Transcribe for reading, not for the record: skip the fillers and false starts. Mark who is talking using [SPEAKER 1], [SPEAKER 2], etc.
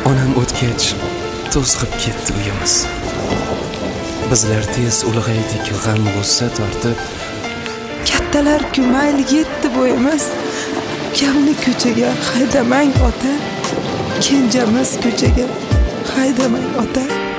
[SPEAKER 1] onam o'tgach to'zg'ib ketdi uyimiz. Bizlar tez ulg'aydik, g'am g'ussa tortib.
[SPEAKER 2] Kattalar-ku mayli yetdi bo'yimiz. Ukamni ko'chaga haydamang ota. Kenjamiz ko'chaga haydamang ota.